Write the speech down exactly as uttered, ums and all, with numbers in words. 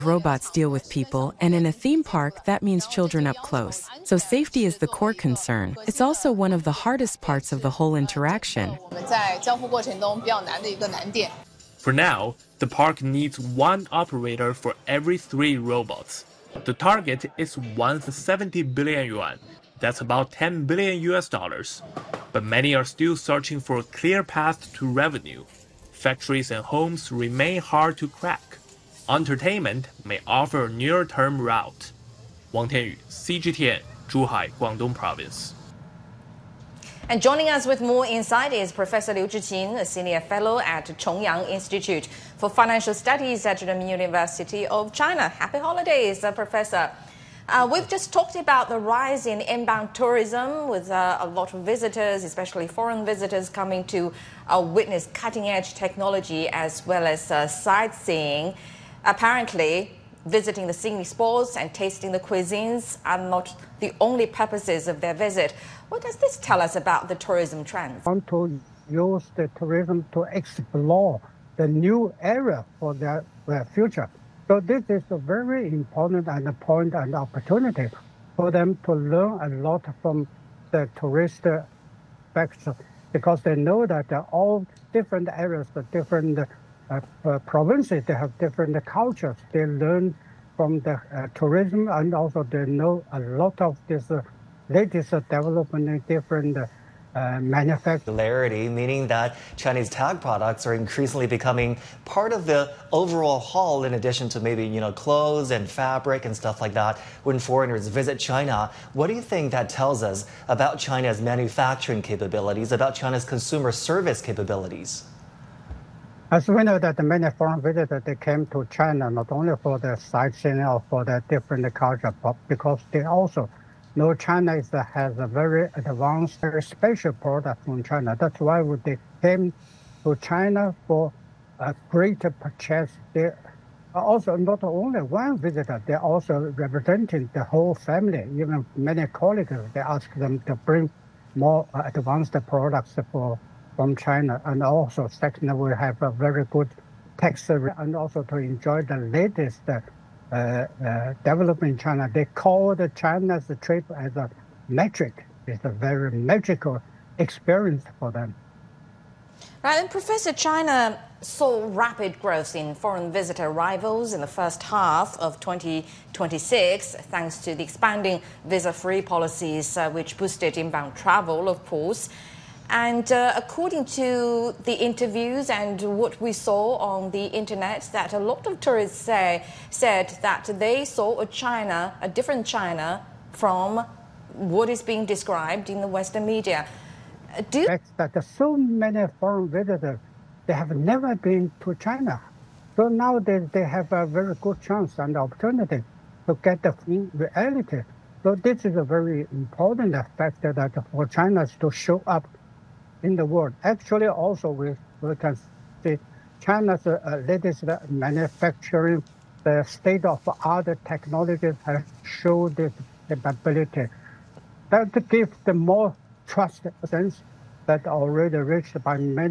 Robots deal with people, and in a theme park, that means children up close. So safety is the core concern. It's also one of the hardest parts of the whole interaction. For now, the park needs one operator for every three robots. The target is one hundred seventy billion yuan. That's about ten billion U S dollars. But many are still searching for a clear path to revenue. Factories and homes remain hard to crack. Entertainment may offer a near-term route. Wang Tianyu, C G T N, Zhuhai, Guangdong Province. And joining us with more insight is Professor Liu Zhiqing, a senior fellow at Chongyang Institute for Financial Studies at the University of China. Happy holidays, uh, Professor. Uh, we've just talked about the rise in inbound tourism with uh, a lot of visitors, especially foreign visitors, coming to uh, witness cutting-edge technology as well as uh, sightseeing. Apparently, visiting the scenic spots and tasting the cuisines are not the only purposes of their visit. What does this tell us about the tourism trends? Want to use the tourism to explore the new area for their, their future. So this is a very important and a point and opportunity for them to learn a lot from the tourist factor, because they know that all different areas, the different uh, uh, provinces, they have different cultures. They learn from the uh, tourism, and also they know a lot of this uh, latest development in different uh, Uh, manufacturing, meaning that Chinese tag products are increasingly becoming part of the overall haul, in addition to maybe, you know, clothes and fabric and stuff like that when foreigners visit China. What do you think that tells us about China's manufacturing capabilities, about China's consumer service capabilities? As we know that many foreign visitors, they came to China not only for the sightseeing or for the different culture, but because they also know China is, uh, has a very advanced, very special product from China. That's why they came to China for a greater purchase. They are also not only one visitor, they're also representing the whole family. Even many colleagues, they ask them to bring more uh, advanced products for, from China. And also, second, we have a very good tax, and also to enjoy the latest uh, Uh, uh, development in China. They call the China's trip as a magic. It's a very magical experience for them. Right, and Professor, China saw rapid growth in foreign visitor arrivals in the first half of twenty twenty-six, thanks to the expanding visa-free policies, uh, which boosted inbound travel, of course. And uh, according to the interviews and what we saw on the internet, that a lot of tourists say, said that they saw a China, a different China from what is being described in the Western media. Do that so many foreign visitors, they have never been to China. So now they, they have a very good chance and opportunity to get the reality. So this is a very important factor that for China to show up in the world. Actually, also we, we can see China's uh, latest manufacturing, the state-of-art technologies have showed this capability. That gives the more trust sense that already reached by many